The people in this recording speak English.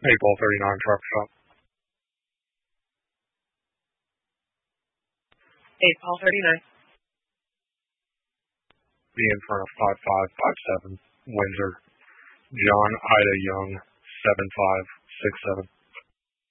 April 39 truck stop. 8 Paul 39. Be in front of 5557 Windsor. John Ida Young 7567.